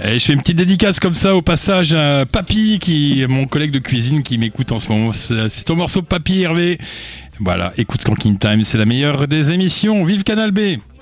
Et je fais une petite dédicace comme ça au passage à Papy, mon collègue de cuisine qui m'écoute en ce moment. C'est ton morceau Papy Hervé. Voilà, écoute Skanking Time, c'est la meilleure des émissions. Vive Canal B.